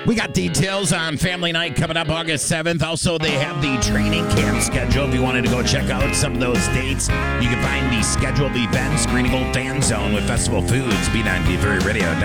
We got details on Family Night coming up August 7th. Also, they have the training camp schedule. If you wanted to go check out some of those dates, you can find the scheduled events, Green and Gold Fan Zone with Festival Foods, B93 Radio.